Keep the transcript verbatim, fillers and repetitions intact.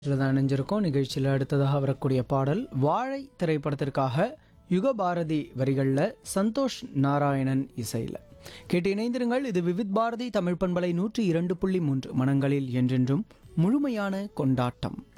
தான் இணைஞ்சிருக்கோம். நிகழ்ச்சியில் அடுத்ததாக வரக்கூடிய பாடல் வாழை திரைப்படத்திற்காக யுகபாரதி வரிகளில் சந்தோஷ் நாராயணன் இசையில் கேட்டு இணைந்திருங்கள். இது விவித் பாரதி தமிழ் பண்பலை நூற்றி இரண்டு புள்ளி மூன்று மனங்களில் என்றென்றும் முழுமையான கொண்டாட்டம்.